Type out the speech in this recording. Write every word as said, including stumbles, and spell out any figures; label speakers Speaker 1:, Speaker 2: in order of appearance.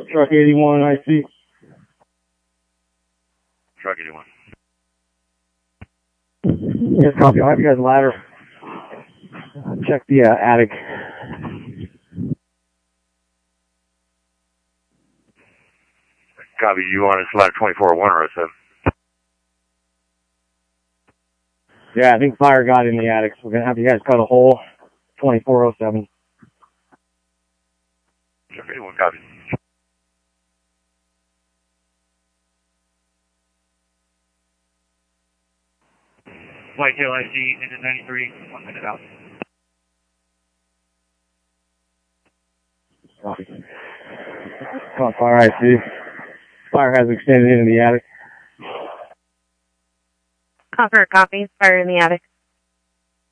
Speaker 1: Truck eighty-one, I see.
Speaker 2: Truck eighty-one.
Speaker 1: Yes, copy. I'll have you guys ladder. Check the uh, attic.
Speaker 2: Copy. You want us ladder twenty-four oh one or oh seven?
Speaker 1: Yeah, I think fire got in the attic, so we're going to have you guys cut a hole. twenty-four oh seven.
Speaker 2: Truck eighty-one, copy.
Speaker 3: Whitetail I C, engine ninety-three, one minute out.
Speaker 1: Copy. Caught fire, I see. Fire has extended into the attic.
Speaker 4: Conqueror, copy. Fire in the attic.